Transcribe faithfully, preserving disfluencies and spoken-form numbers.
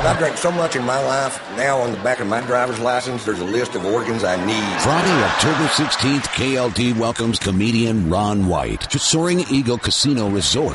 I've drank so much in my life, now on the back of my driver's license, there's a list of organs I need. Friday, October sixteenth, K L D welcomes comedian Ron White to Soaring Eagle Casino Resort.